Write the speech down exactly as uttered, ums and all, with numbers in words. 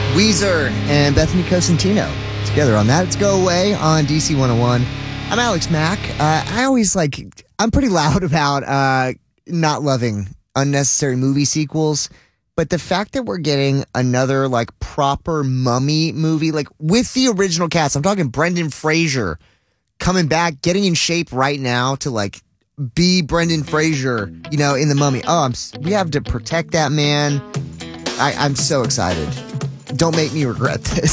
Weezer and Bethany Cosentino together on That It's Go Away on D C one oh one. I'm Alex Mack. Uh, I always like, I'm pretty loud about uh, not loving unnecessary movie sequels, but the fact that we're getting another like proper Mummy movie, like with the original cast, I'm talking Brendan Fraser coming back, getting in shape right now to like be Brendan Fraser, you know, in the Mummy. Oh, I'm, we have to protect that man. I, I'm so excited. Don't make me regret this.